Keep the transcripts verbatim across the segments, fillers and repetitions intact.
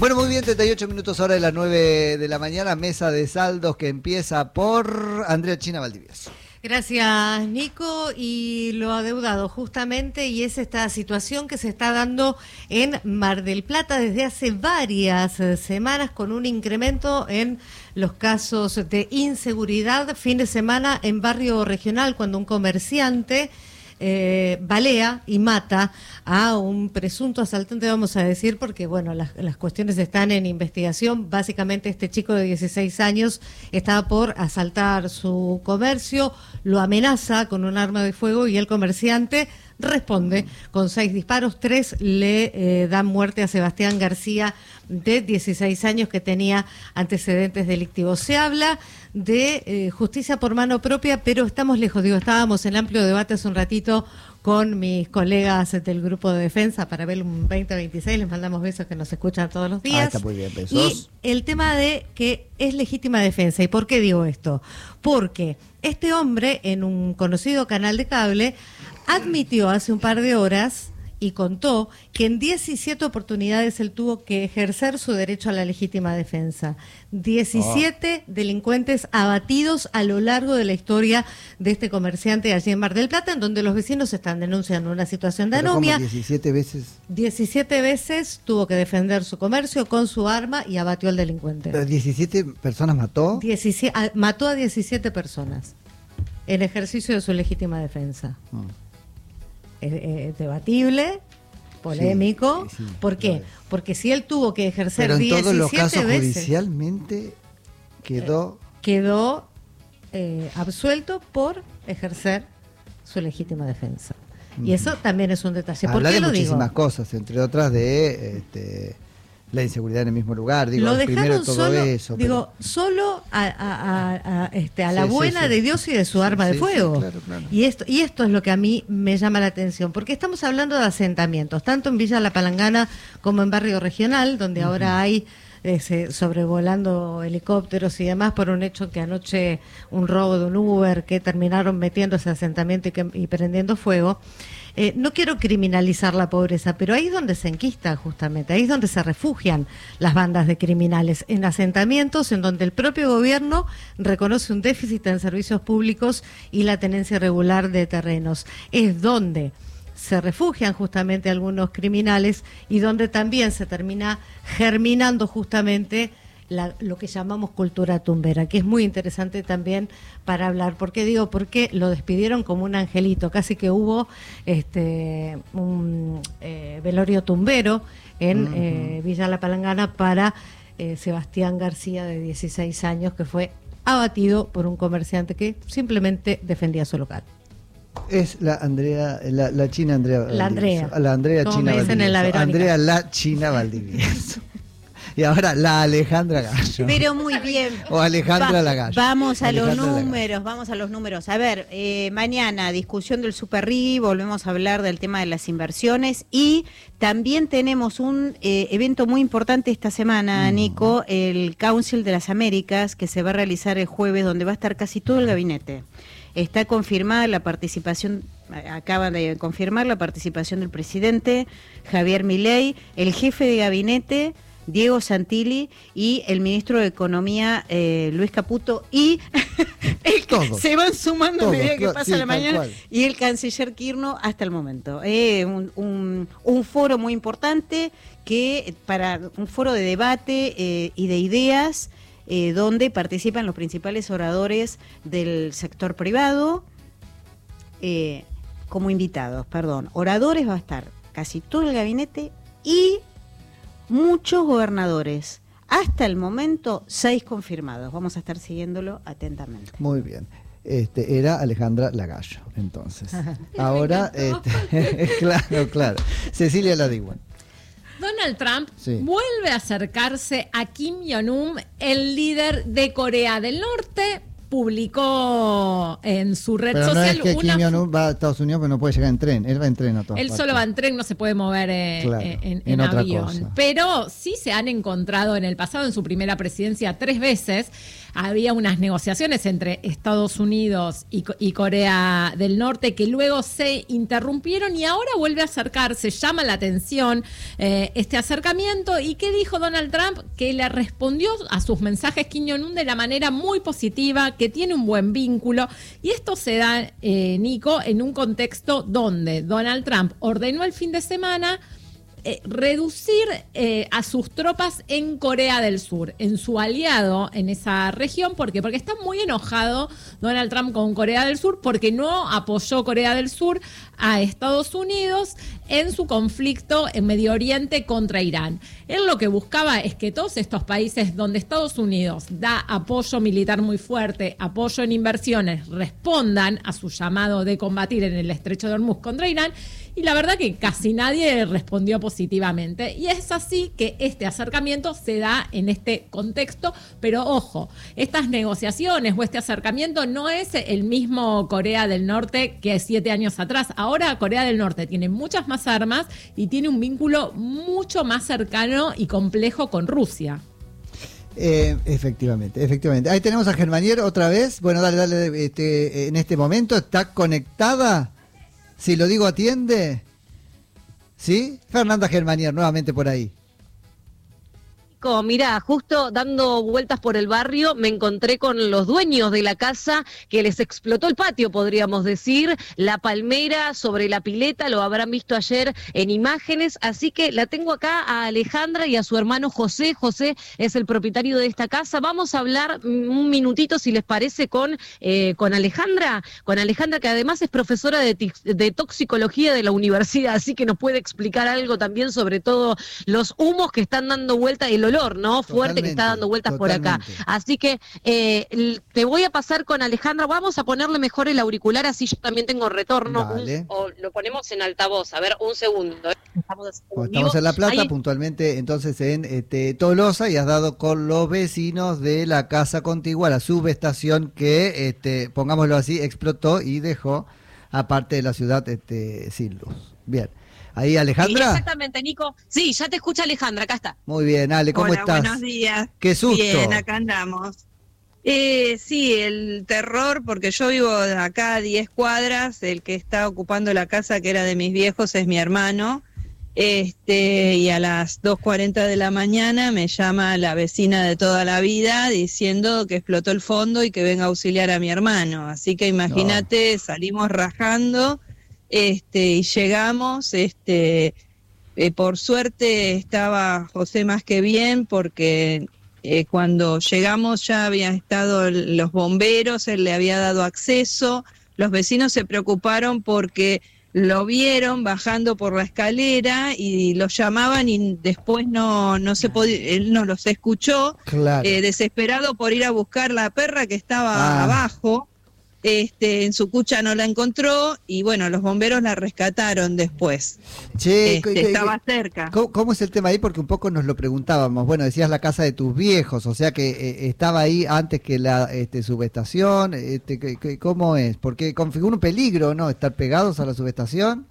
Bueno, muy bien, treinta y ocho minutos hora de las nueve de la mañana, mesa de saldos que empieza por Andrea China Valdivieso. Gracias, Nico, y lo adeudado justamente, y es esta situación que se está dando en Mar del Plata desde hace varias semanas, con un incremento en los casos de inseguridad. Fin de semana en Barrio Regional, cuando un comerciante Eh, balea y mata a un presunto asaltante, vamos a decir, porque bueno, las, las cuestiones están en investigación. Básicamente este chico de dieciséis años estaba por asaltar su comercio, lo amenaza con un arma de fuego y el comerciante responde con seis disparos. Tres le eh, dan muerte a Sebastián García, de dieciséis años, que tenía antecedentes delictivos. Se habla de eh, justicia por mano propia, pero estamos lejos. Digo, estábamos en amplio debate hace un ratito con mis colegas del grupo de defensa para ver un veinte veintiséis, les mandamos besos que nos escuchan todos los días. Ah, está muy bien, besos. Y el tema de que es legítima defensa. ¿Y por qué digo esto? Porque este hombre, en un conocido canal de cable, admitió hace un par de horas y contó que en diecisiete oportunidades él tuvo que ejercer su derecho a la legítima defensa. diecisiete oh. delincuentes abatidos a lo largo de la historia de este comerciante allí en Mar del Plata, en donde los vecinos están denunciando una situación de ¿Pero anomia. cómo, diecisiete veces? diecisiete veces tuvo que defender su comercio con su arma y abatió al delincuente. ¿Pero diecisiete personas mató? diecisiete, a, mató a diecisiete personas en ejercicio de su legítima defensa. Oh. Es, es debatible, polémico. Sí, sí, ¿Por qué? claro. Porque si él tuvo que ejercer Pero en diecisiete todos los casos veces, judicialmente quedó eh, quedó eh, absuelto por ejercer su legítima defensa. Uh-huh. Y eso también es un detalle. ¿Por Habla qué de lo muchísimas digo? cosas, entre otras de este, la inseguridad en el mismo lugar. Digo, lo primero dejaron todo solo, eso. digo, pero... solo a, a, a, a, este, a la sí, buena sí, sí. de Dios y de su sí, arma sí, de fuego. Sí, claro, claro. Y esto, y esto es lo que a mí me llama la atención, porque estamos hablando de asentamientos, tanto en Villa La Palangana como en Barrio Regional, donde uh-huh. ahora hay eh, se, sobrevolando helicópteros y demás, por un hecho que anoche un robo de un Uber que terminaron metiendo ese asentamiento y, que, y prendiendo fuego. Eh, no quiero criminalizar la pobreza, pero ahí es donde se enquista justamente, ahí es donde se refugian las bandas de criminales, en asentamientos en donde el propio gobierno reconoce un déficit en servicios públicos y la tenencia irregular de terrenos. Es donde se refugian justamente algunos criminales y donde también se termina germinando justamente La, lo que llamamos cultura tumbera, que es muy interesante también para hablar. ¿Por qué digo? Porque lo despidieron como un angelito, casi que hubo este un eh, velorio tumbero en uh-huh. eh, Villa La Palangana para eh, Sebastián García, de dieciséis años, que fue abatido por un comerciante que simplemente defendía su local. Es la Andrea, la, la China Andrea La Andrea. La Andrea Como China me dicen en la Valdivieso. Verónica. Andrea la China Valdivieso. Y ahora la Alejandra Gallo. Pero muy bien. O Alejandra Va, la Gallo. Vamos a Alejandra los números, vamos a los números. A ver, eh, mañana discusión del Super R I, volvemos a hablar del tema de las inversiones y también tenemos un eh, evento muy importante esta semana, mm. Nico, el Council de las Américas, que se va a realizar el jueves, donde va a estar casi todo el gabinete. Está confirmada la participación, acaba de confirmar la participación del presidente Javier Milei, el jefe de gabinete Diego Santilli y el ministro de Economía eh, Luis Caputo y el que se van sumando a medida que pasa sí, la mañana cual. Y el canciller Kirchner hasta el momento. Eh, un, un, un foro muy importante que para un foro de debate eh, y de ideas eh, donde participan los principales oradores del sector privado eh, como invitados, perdón. Oradores va a estar casi todo el gabinete y muchos gobernadores. Hasta el momento, seis confirmados. Vamos a estar siguiéndolo atentamente. Muy bien. Este, era Alejandra Lagallo, entonces. Ahora, este, claro, claro. Cecilia Ladiguan. Donald Trump sí. vuelve a acercarse a Kim Jong-un, el líder de Corea del Norte. Publicó en su red pero social no es que una... Kim Jong-un va a Estados Unidos, pero no puede llegar en tren. Él va en tren a todas Él partes. solo va en tren, no se puede mover eh, claro, en, en, en, en avión. cosa. Pero sí se han encontrado en el pasado, en su primera presidencia, tres veces. había unas negociaciones entre Estados Unidos y, y Corea del Norte que luego se interrumpieron y ahora vuelve a acercarse. Llama la atención eh, este acercamiento. ¿Y qué dijo Donald Trump? Que le respondió a sus mensajes Kim Jong-un de la manera muy positiva, que tiene un buen vínculo. Y esto se da, eh, Nico, en un contexto donde Donald Trump ordenó el fin de semana Eh, reducir eh, a sus tropas en Corea del Sur, en su aliado en esa región. ¿Por qué? Porque está muy enojado Donald Trump con Corea del Sur porque no apoyó Corea del Sur a Estados Unidos en su conflicto en Medio Oriente contra Irán. Él lo que buscaba es que todos estos países donde Estados Unidos da apoyo militar muy fuerte, apoyo en inversiones, respondan a su llamado de combatir en el Estrecho de Hormuz contra Irán. Y la verdad que casi nadie respondió positivamente. Y es así que este acercamiento se da en este contexto. Pero ojo, estas negociaciones o este acercamiento no es el mismo Corea del Norte que siete años atrás. Ahora Corea del Norte tiene muchas más armas y tiene un vínculo mucho más cercano y complejo con Rusia. Eh, efectivamente, efectivamente. Ahí tenemos a Germanier otra vez. Bueno, dale, dale, este, en este momento está conectada. Si lo digo, atiende. ¿Sí? Fernanda Germanier, nuevamente por ahí. Mirá, justo dando vueltas por el barrio me encontré con los dueños de la casa que les explotó el patio, podríamos decir, la palmera sobre la pileta, lo habrán visto ayer en imágenes, así que la tengo acá a Alejandra y a su hermano José. José es el propietario de esta casa. Vamos a hablar un minutito, si les parece, con, eh, con Alejandra, con Alejandra, que además es profesora de, de toxicología de la universidad, así que nos puede explicar algo también sobre todo los humos que están dando vuelta, el olor, ¿no? Fuerte totalmente, que está dando vueltas totalmente por acá. Así que eh, te voy a pasar con Alejandra. Vamos a ponerle mejor el auricular, así yo también tengo retorno. Un, o lo ponemos en altavoz. A ver, un segundo. Estamos, Estamos en La Plata, Ahí. puntualmente entonces en este, Tolosa, y has dado con los vecinos de la casa contigua, la subestación que, este, pongámoslo así, explotó y dejó a parte de la ciudad este, sin luz. Bien. Ahí, Alejandra. Sí, exactamente, Nico. Sí, ya te escucha Alejandra, acá está. Muy bien, Ale, ¿cómo Hola, estás? Buenos días. Qué susto. Bien, acá andamos. Eh, sí, el terror, porque yo vivo acá a diez cuadras, el que está ocupando la casa que era de mis viejos es mi hermano, este, y a las dos cuarenta de la mañana me llama la vecina de toda la vida diciendo que explotó el fondo y que venga a auxiliar a mi hermano. Así que imagínate, no. salimos rajando. Este, y llegamos, este, eh, por suerte estaba José más que bien, porque eh, cuando llegamos ya habían estado los bomberos, él le había dado acceso, los vecinos se preocuparon porque lo vieron bajando por la escalera y los llamaban y después no, no se podía, él no los escuchó, claro. eh, desesperado por ir a buscar la perra que estaba ah. abajo. Este, en su cucha no la encontró y bueno, los bomberos la rescataron después. Che, este, ¿qué, estaba qué, cerca. ¿cómo, ¿Cómo es el tema ahí? Porque un poco nos lo preguntábamos. Bueno, decías la casa de tus viejos, o sea que eh, estaba ahí antes que la este, subestación. Este, que, que, ¿Cómo es? Porque configura un peligro, ¿no? Estar pegados a la subestación.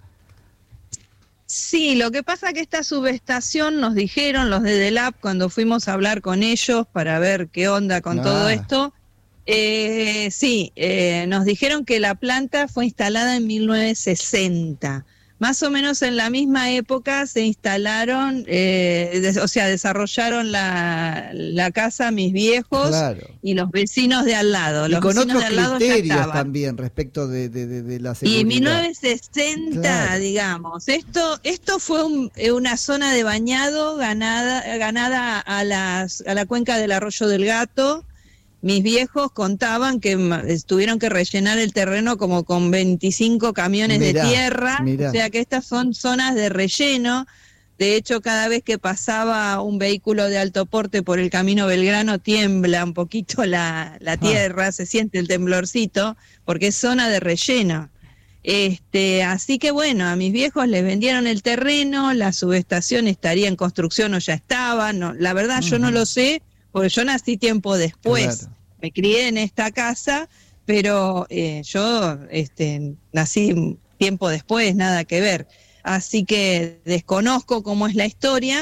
Sí, lo que pasa que esta subestación nos dijeron los de DELAP cuando fuimos a hablar con ellos para ver qué onda con ah. todo esto. Eh, sí, eh, nos dijeron que la planta fue instalada en mil novecientos sesenta. Más o menos en la misma época se instalaron, eh, de, o sea, desarrollaron la, la casa mis viejos claro. y los vecinos de al lado. Y los con vecinos otros de al lado criterios también respecto de, de, de, de la seguridad. Y en mil novecientos sesenta, claro. digamos, esto esto fue un, una zona de bañado ganada, ganada a, las, a la cuenca del Arroyo del Gato. Mis viejos contaban que tuvieron que rellenar el terreno como con veinticinco camiones mirá, de tierra, mirá. O sea que estas son zonas de relleno. De hecho, cada vez que pasaba un vehículo de alto porte por el camino Belgrano tiembla un poquito la, la tierra, ah. se siente el temblorcito, porque es zona de relleno. Este, así que bueno, a mis viejos les vendieron el terreno, la subestación estaría en construcción o ya estaba, no, la verdad uh-huh. yo no lo sé, porque yo nací tiempo después, claro. me crié en esta casa, pero eh, yo este, nací tiempo después, nada que ver. Así que desconozco cómo es la historia,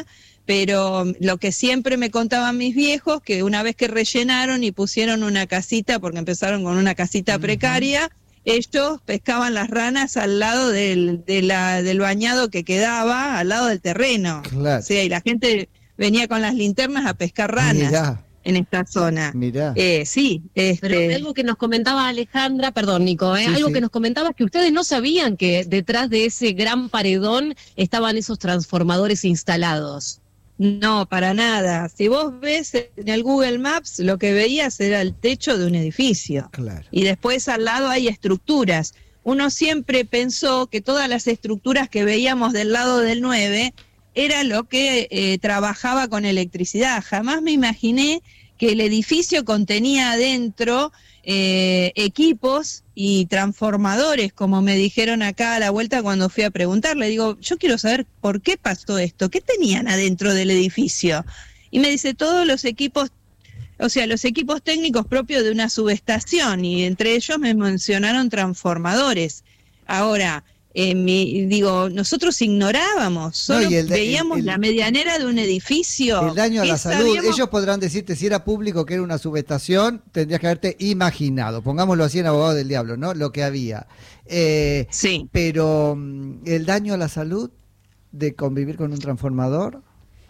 pero lo que siempre me contaban mis viejos, que una vez que rellenaron y pusieron una casita, porque empezaron con una casita uh-huh. precaria, ellos pescaban las ranas al lado del, de la, del bañado que quedaba, al lado del terreno. Claro. O sea, y la gente venía con las linternas a pescar ranas. Mirá. En esta zona. Mirá. Eh, sí. Este... Pero algo que nos comentaba Alejandra, perdón Nico, ¿eh? sí, algo sí. que nos comentaba es que ustedes no sabían que detrás de ese gran paredón estaban esos transformadores instalados. No, para nada. Si vos ves en el Google Maps, lo que veías era el techo de un edificio. Claro. Y después al lado hay estructuras. Uno siempre pensó que todas las estructuras que veíamos del lado del nueve era lo que eh, trabajaba con electricidad. Jamás me imaginé que el edificio contenía adentro eh, equipos y transformadores, como me dijeron acá a la vuelta cuando fui a preguntarle. Digo, yo quiero saber por qué pasó esto, qué tenían adentro del edificio. Y me dice, todos los equipos, o sea, los equipos técnicos propios de una subestación, y entre ellos me mencionaron transformadores. Ahora, Eh, mi, digo, nosotros ignorábamos, solo no, el, veíamos el, el, la medianera de un edificio. El daño a la salud, sabíamos? Ellos podrán decirte si era público que era una subestación, tendrías que haberte imaginado, pongámoslo así en Abogado del Diablo, ¿no? Lo que había. Eh, sí. Pero el daño a la salud de convivir con un transformador.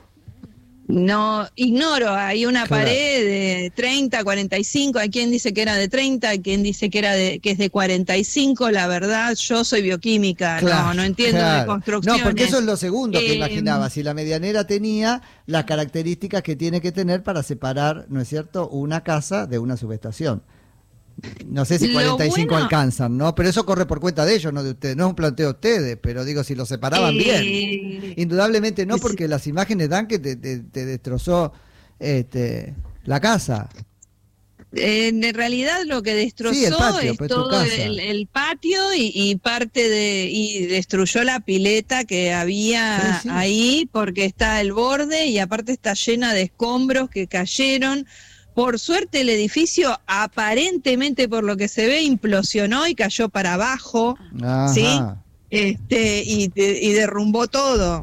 No, ignoro, hay una claro. pared de treinta, cuarenta y cinco, hay quien dice que era de treinta, hay quien dice que era de, que es de cuarenta y cinco, la verdad, yo soy bioquímica, claro, no, no entiendo claro. de construcciones. No, porque eso es lo segundo que eh, imaginaba, si la medianera tenía las características que tiene que tener para separar, ¿no es cierto?, una casa de una subestación. No sé si cuarenta y cinco bueno, alcanzan, ¿no? Pero eso corre por cuenta de ellos, no de ustedes. No es un planteo de ustedes, pero digo, si lo separaban eh, bien. Indudablemente no, porque las imágenes dan que te, te, te destrozó este, la casa. En realidad lo que destrozó sí, el patio, es pues, todo el, el patio y, y parte de y destruyó la pileta que había sí, sí. ahí, porque está el borde y aparte está llena de escombros que cayeron. Por suerte el edificio aparentemente, por lo que se ve, implosionó y cayó para abajo, Ajá. ¿sí? Este, y, y derrumbó todo.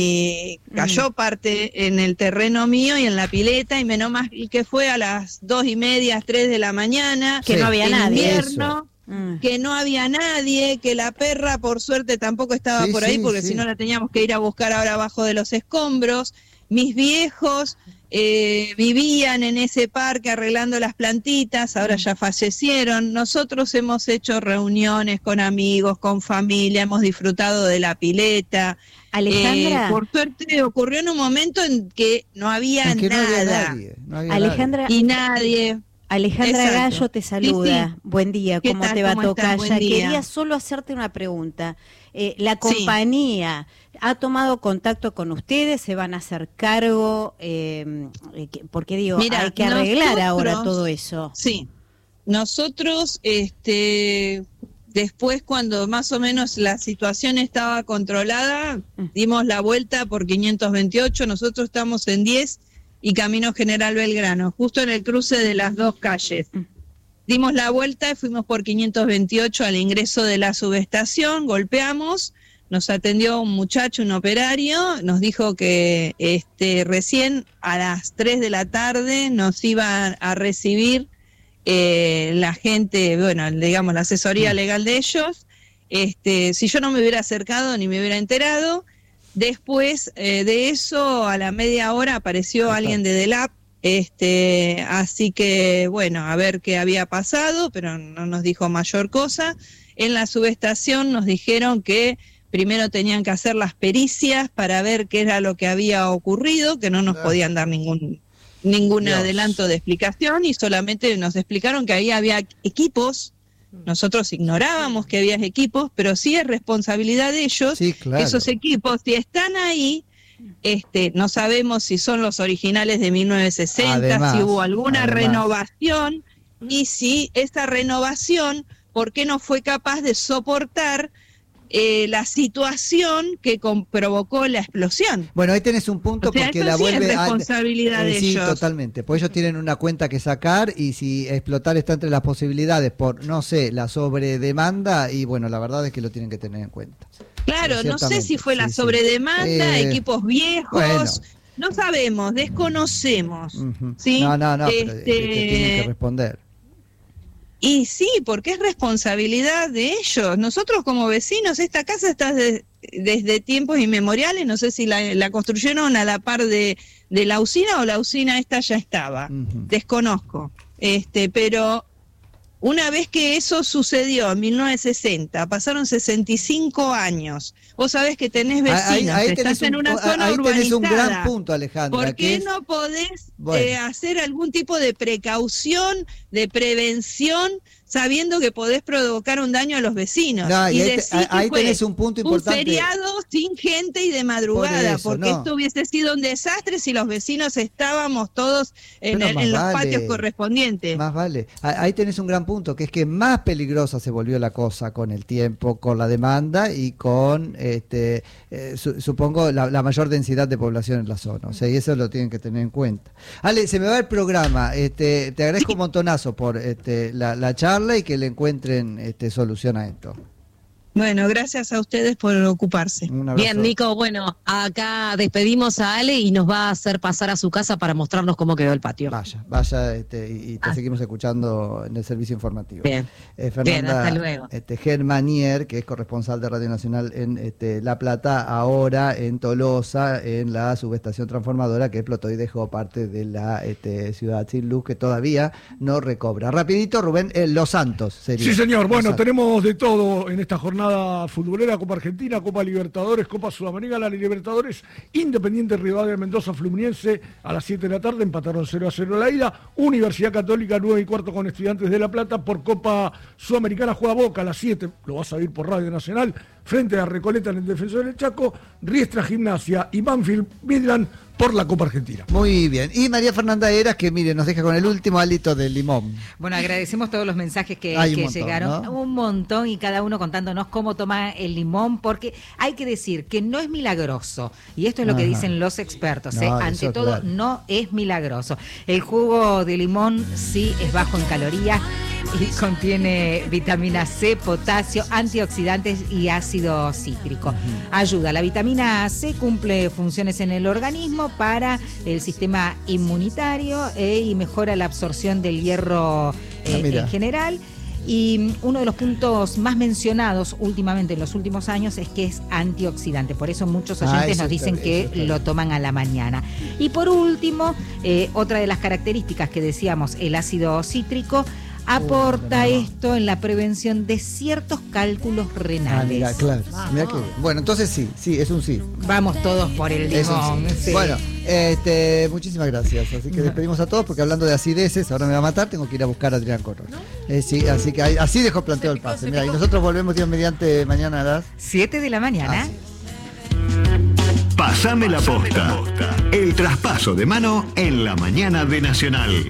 Y cayó mm. parte en el terreno mío y en la pileta, y menos mal que fue a las dos y media, tres de la mañana, que sí. no había en nadie. Invierno, mm. que no había nadie, que la perra por suerte tampoco estaba sí, por ahí, sí, porque sí. si no la teníamos que ir a buscar ahora abajo de los escombros. Mis viejos eh, vivían en ese parque arreglando las plantitas, ahora ya fallecieron. Nosotros hemos hecho reuniones con amigos, con familia, hemos disfrutado de la pileta. Alejandra, eh, por suerte ocurrió en un momento en que no había que nada. No había nadie, no había Alejandra, nadie. Y nadie. Alejandra Exacto. Gallo te saluda. Sí, sí. Buen día, ¿cómo tal? te va, ¿Cómo Tocaya? Quería solo hacerte una pregunta. Eh, la compañía sí. ha tomado contacto con ustedes, se van a hacer cargo, eh, porque digo, Mira, hay que arreglar nosotros, ahora todo eso. Sí, nosotros, este, después cuando más o menos la situación estaba controlada, dimos la vuelta por quinientos veintiocho, nosotros estamos en diez y Camino General Belgrano, justo en el cruce de las dos calles. Dimos la vuelta y fuimos por quinientos veintiocho al ingreso de la subestación, golpeamos, nos atendió un muchacho, un operario, nos dijo que este, recién a las tres de la tarde nos iban a recibir eh, la gente, bueno, digamos, la asesoría legal de ellos. Este, si yo no me hubiera acercado ni me hubiera enterado, después eh, de eso, a la media hora apareció alguien de DELAP. Este, así que bueno, a ver qué había pasado, pero no nos dijo mayor cosa. En la subestación nos dijeron que primero tenían que hacer las pericias para ver qué era lo que había ocurrido, que no nos podían dar ningún ningún Dios. adelanto de explicación, y solamente nos explicaron que ahí había equipos. Nosotros ignorábamos que había equipos, pero sí es responsabilidad de ellos. Sí, claro. Esos equipos, si están ahí, Este, no sabemos si son los originales de mil novecientos sesenta, además, si hubo alguna además. renovación, y si esa renovación, ¿por qué no fue capaz de soportar eh, la situación que con, provocó la explosión? Bueno, ahí tenés un punto, o sea, porque la sí vuelve es responsabilidad a, eh, de sí, ellos. Totalmente, pues ellos tienen una cuenta que sacar, y si explotar está entre las posibilidades por, no sé, la sobredemanda, y bueno, la verdad es que lo tienen que tener en cuenta. Claro, no sé si fue la sí, sobredemanda, sí. eh, equipos viejos, bueno, no sabemos, desconocemos. Uh-huh. ¿Sí? No, no, no, este... pero es que tienen que responder. Y sí, porque es responsabilidad de ellos. Nosotros como vecinos, esta casa está de, desde tiempos inmemoriales, no sé si la, la construyeron a la par de, de la usina o la usina esta ya estaba, uh-huh. Desconozco. Este, pero una vez que eso sucedió en mil novecientos sesenta, pasaron sesenta y cinco años. Vos sabés que tenés vecinos, ahí, ahí estás un, en una zona ahí urbanizada. Tenés un gran punto, Alejandra. ¿Por qué es... no podés bueno. eh, hacer algún tipo de precaución, de prevención, sabiendo que podés provocar un daño a los vecinos? No, y, y ahí, decir te, ahí que tenés un punto importante. Un feriado sin gente y de madrugada, Por eso, porque no. esto hubiese sido un desastre si los vecinos estábamos todos en, el, en los vale, patios correspondientes. Más vale. Ahí tenés un gran punto, que es que más peligrosa se volvió la cosa con el tiempo, con la demanda y con, este, eh, su, supongo, la, la mayor densidad de población en la zona. O sea, y eso lo tienen que tener en cuenta. Ale, se me va el programa. Este, te agradezco un montonazo por este, la, la charla y que le encuentren este, solución a esto. Bueno, gracias a ustedes por ocuparse. Bien, Nico, bueno, acá despedimos a Ale y nos va a hacer pasar a su casa para mostrarnos cómo quedó el patio. Vaya, vaya, este, y, y te ah. seguimos escuchando en el servicio informativo. Bien, eh, Fernanda, bien, hasta luego. Este, Germanier, que es corresponsal de Radio Nacional en este, La Plata, ahora en Tolosa, en la subestación transformadora que explotó y dejó parte de la este, ciudad sin luz, que todavía no recobra. Rapidito, Rubén, eh, Los Santos sería. Sí, señor, Los bueno, Santos. Tenemos de todo en esta jornada futbolera, Copa Argentina, Copa Libertadores, Copa Sudamericana, la Libertadores, Independiente Rivadavia Mendoza Fluminense a las siete de la tarde, empataron cero a cero la ida. Universidad Católica nueve y cuarto con Estudiantes de La Plata. Por Copa Sudamericana juega Boca a las siete, lo vas a ver por Radio Nacional, frente a Recoleta en el Defensor del Chaco. Riestra Gimnasia y Banfield Midland por la Copa Argentina. Muy bien. Y María Fernanda Heras, que mire, nos deja con el último hálito del limón. Bueno, agradecemos todos los mensajes que, Hay que un montón, llegaron. ¿no? Un montón, y cada uno contándonos cómo toma el limón, porque hay que decir que no es milagroso. Y esto es lo Ajá. que dicen los expertos. No, ¿eh? Ante eso, todo, claro. no es milagroso. El jugo de limón sí es bajo en calorías y contiene vitamina C, potasio, antioxidantes y ácido cítrico. Uh-huh. Ayuda. La vitamina C cumple funciones en el organismo para el sistema inmunitario eh, y mejora la absorción del hierro eh, ah, en general. Y uno de los puntos más mencionados últimamente en los últimos años es que es antioxidante. Por eso muchos oyentes ah, nos dicen que lo toman a la mañana. Y por último, eh, otra de las características que decíamos, el ácido cítrico, aporta uh, esto en la prevención de ciertos cálculos renales. Ah, mira, claro. Mira que, bueno, entonces sí, sí, es un sí. Vamos todos por el limón. Sí. Sí. Bueno, este, muchísimas gracias. Así que despedimos a todos porque hablando de acideces, ahora me va a matar, tengo que ir a buscar a Adrián Corro. ¿No? Eh, sí, así que así dejo planteo el pase. Mira, y nosotros volvemos Dios mediante mañana a las siete de la mañana. Pásame la posta. El traspaso de mano en la mañana de Nacional.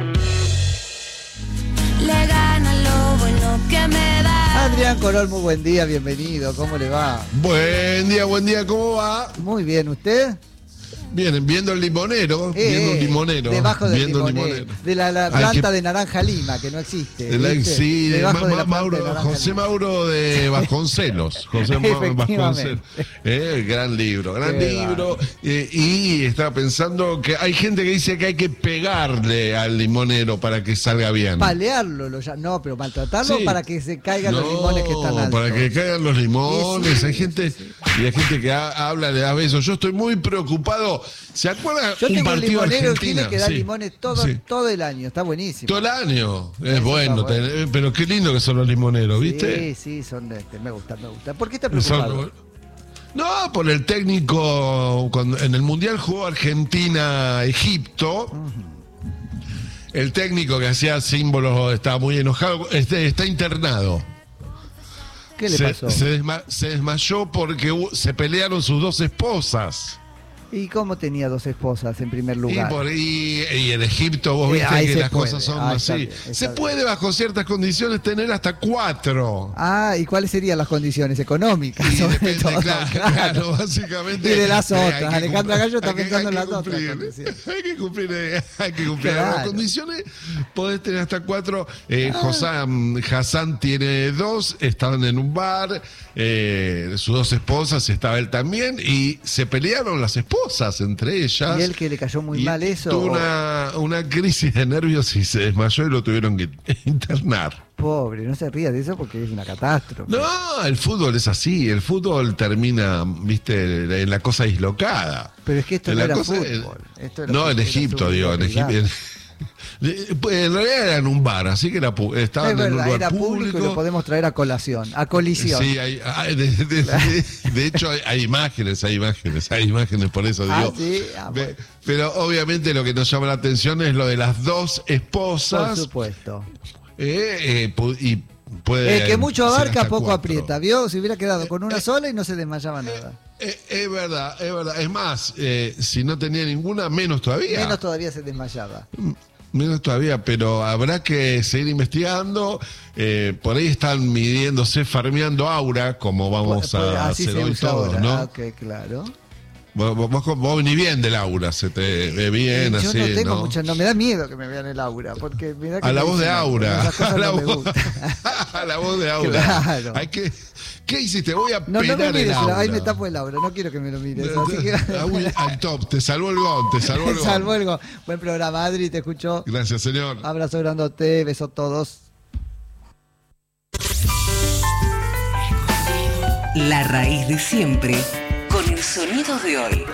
Le gana lo bueno que me da. Adrián Corol, muy buen día, bienvenido, ¿cómo le va? Buen día, buen día, ¿cómo va? Muy bien, ¿usted? Bien, viendo el limonero, eh, viendo un limonero. Debajo del viendo limonero, limonero. De la, la planta que... de naranja lima, que no existe. La, sí, de, debajo ma, de la Mauro, de José lima. Mauro de Vasconcelos. José Mauro Vasconcelos. Eh, gran libro, gran Qué libro. Eh, y estaba pensando que hay gente que dice que hay que pegarle al limonero para que salga bien. Palearlo, lo ya, no, pero maltratarlo sí. para que se caigan no, los limones que están altos. Para que caigan los limones. Sí, hay sí, gente, sí, sí. y hay gente que ha, habla, le da besos. Yo estoy muy preocupado. ¿Se acuerdan? Yo un tengo un limonero en Argentina Chile que da sí, limones todo, sí. todo el año, está buenísimo. Todo el año, es Eso bueno, bueno. Ten, pero qué lindo que son los limoneros, ¿viste? Sí, sí, son este, me gusta, me gusta. ¿Por qué está preocupado? Son, no, por el técnico, cuando en el Mundial jugó Argentina-Egipto, uh-huh. el técnico que hacía símbolos estaba muy enojado, este, está internado. ¿Qué le se, pasó? Se, desma, se desmayó porque se pelearon sus dos esposas. ¿Y cómo tenía dos esposas en primer lugar? Y, por, y, y en Egipto vos viste eh, que las puede. cosas son ah, así. Bien, se bien. puede bajo ciertas condiciones tener hasta cuatro. Ah, ¿y cuáles serían las condiciones económicas? Y sobre depende, todo, claro, claro, básicamente. Y de las otras. Eh, Alejandra Gallo está hay pensando que, en las cumplir, otras. Hay que cumplir, hay que cumplir claro. las condiciones. Podés tener hasta cuatro. Eh, ah. Hassan, Hassan tiene dos, estaban en un bar, eh, sus dos esposas, estaba él también, y se pelearon las esposas. esposas entre ellas. Y él que le cayó muy y mal eso. Tuvo o- una, una crisis de nervios y se desmayó y lo tuvieron que internar. Pobre, no se ría de eso porque es una catástrofe. No, el fútbol es así. El fútbol termina, viste, en la cosa dislocada. Pero es que esto En no la era cosa- fútbol. Esto era No, fútbol, en era Egipto, digo, en solidaridad. Egipto. En, pues, en realidad era en un bar, así que era, pu- estaban Es en un verdad, lugar era público y lo podemos traer a colación, a colisión. Sí, hay, hay- de, de- de- de hecho hay, hay imágenes, hay imágenes, hay imágenes, por eso Ah, digo. sí, ah, bueno. Ve- Pero obviamente lo que nos llama la atención es lo de las dos Por esposas. supuesto. eh, eh, pu- y puede El que mucho ser abarca, hasta poco cuatro. aprieta. ¿Vio? Si hubiera quedado con una sola y no se desmayaba nada. Eh, es verdad, es verdad. Es más, eh, si no tenía ninguna, menos todavía. Menos todavía se desmayaba. Menos todavía, pero habrá que seguir investigando. Eh, por ahí están midiéndose, farmeando aura, como vamos Pues, pues, a así hacer se hoy usa todos, ahora. ¿no? Ah, ok, claro. Vos, vos, vos, vos venís bien del aura, se te ve bien, Yo así, no tengo ¿no? mucha, no me da miedo que me vean el aura, porque me da que A la me voz de dicen, aura. esas cosas A la no me voz, gustan. a la voz de aura. Claro. Hay que, ¿qué hiciste? Voy a No, no peinar me el mires, aura. ahí me tapo el aura, no quiero que me lo mires. Así que... Ah, uy, al top, te salvó el gol, te salvó el gol. Salvo algo. Buen programa, Adri, te escucho. Gracias, señor. Abrazo grandote, besos a todos. La raíz de siempre, con el sonido de hoy.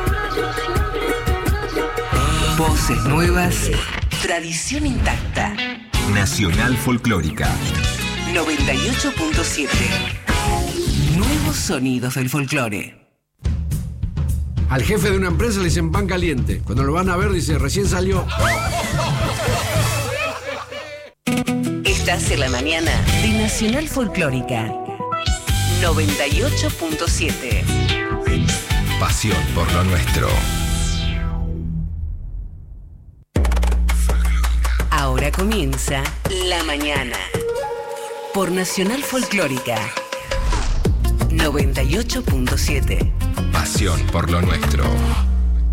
Voces nuevas, tradición intacta. Nacional Folclórica. noventa y ocho punto siete. Nuevos sonidos del folclore. Al jefe de una empresa le dicen pan caliente. Cuando lo van a ver dice, recién salió. Estás en la mañana de Nacional Folclórica. noventa y ocho punto siete. Pasión por lo nuestro. Ahora comienza La Mañana. Por Nacional Folclórica. noventa y ocho punto siete. Pasión por lo nuestro.